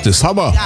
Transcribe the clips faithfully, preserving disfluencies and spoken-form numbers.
Das haben wir.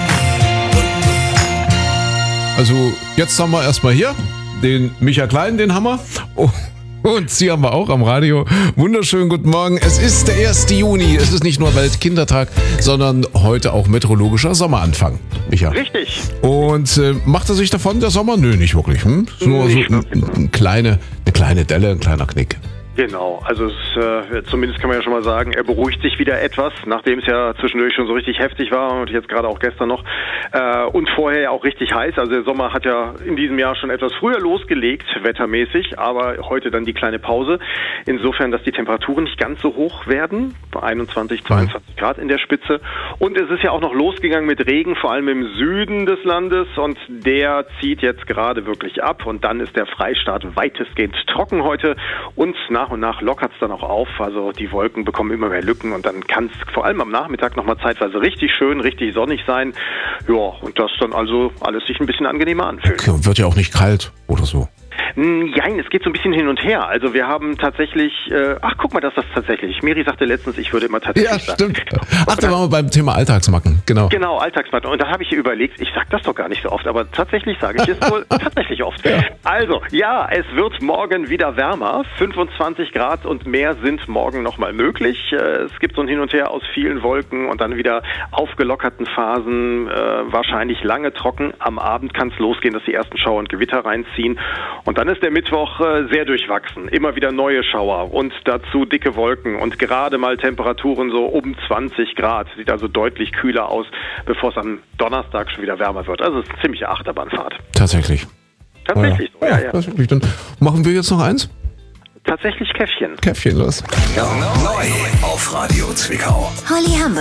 Also jetzt haben wir erstmal hier den Micha Klein, den haben wir. Oh. Und Sie haben wir auch am Radio. Wunderschönen guten Morgen. Es ist der erste Juni. Es ist nicht nur Weltkindertag, sondern heute auch meteorologischer Sommeranfang. Micha. Richtig. Und äh, macht er sich davon, der Sommer? Nö, nicht wirklich. Hm? Ist nur so ein, ein kleine, eine kleine Delle, ein kleiner Knick. Genau, also es, äh, zumindest kann man ja schon mal sagen, er beruhigt sich wieder etwas, nachdem es ja zwischendurch schon so richtig heftig war und jetzt gerade auch gestern noch äh, und vorher ja auch richtig heiß. Also der Sommer hat ja in diesem Jahr schon etwas früher losgelegt, wettermäßig, aber heute dann die kleine Pause. Insofern, dass die Temperaturen nicht ganz so hoch werden, bei einundzwanzig, zweiundzwanzig Grad in der Spitze. Und es ist ja auch noch losgegangen mit Regen, vor allem im Süden des Landes, und der zieht jetzt gerade wirklich ab und dann ist der Freistaat weitestgehend trocken heute und nach Nach und nach lockert es dann auch auf, also die Wolken bekommen immer mehr Lücken und dann kann es vor allem am Nachmittag nochmal zeitweise richtig schön, richtig sonnig sein. Ja, und das dann also alles sich ein bisschen angenehmer anfühlt. Okay, und wird ja auch nicht kalt oder so. Nein, es geht so ein bisschen hin und her. Also wir haben tatsächlich, äh, ach guck mal, das ist das tatsächlich. Miri sagte letztens, ich würde immer tatsächlich Ja, stimmt. Sagen. Ach, da waren wir beim Thema Alltagsmacken, genau. Genau, Alltagsmacken. Und da habe ich hier überlegt, ich sage das doch gar nicht so oft, aber tatsächlich sage ich es wohl tatsächlich oft. Ja. Also, ja, es wird morgen wieder wärmer. fünfundzwanzig Grad und mehr sind morgen nochmal möglich. Es gibt so ein Hin und Her aus vielen Wolken und dann wieder aufgelockerten Phasen, äh, wahrscheinlich lange trocken. Am Abend kann es losgehen, dass die ersten Schauer und Gewitter reinziehen. Und dann ist der Mittwoch äh, sehr durchwachsen. Immer wieder neue Schauer und dazu dicke Wolken und gerade mal Temperaturen so um zwanzig Grad. Sieht also deutlich kühler aus, bevor es am Donnerstag schon wieder wärmer wird. Also es ist eine ziemliche Achterbahnfahrt. Tatsächlich. Tatsächlich oh, ja. so, ja, ja. Tatsächlich. Dann machen wir jetzt noch eins? Tatsächlich Käffchen. Käffchen, los. Neu auf Radio Zwickau. Holly Hamburg.